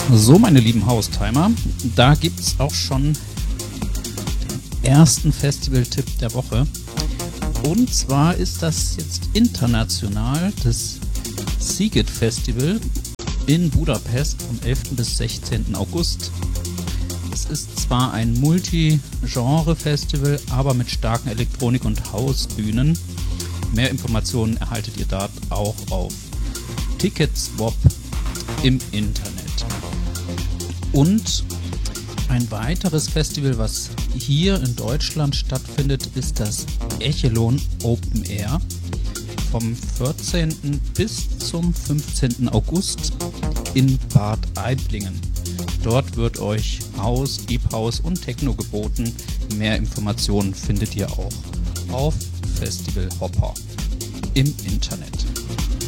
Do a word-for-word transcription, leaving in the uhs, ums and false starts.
So, meine lieben Haustimer, da gibt es auch schon den ersten Festival-Tipp der Woche. Und zwar ist das jetzt international das Sziget Festival in Budapest vom elften bis sechzehnten August. Es ist zwar ein Multi-Genre-Festival, aber mit starken Elektronik- und Hausbühnen. Mehr Informationen erhaltet ihr dort auch auf Ticketswap im Internet. Und ein weiteres Festival, was hier in Deutschland stattfindet, ist das Echelon Open Air vom vierzehnten bis zum fünfzehnten August in Bad Aiblingen. Dort wird euch House, Deep House und Techno geboten. Mehr Informationen findet ihr auch auf Festival Hopper im Internet.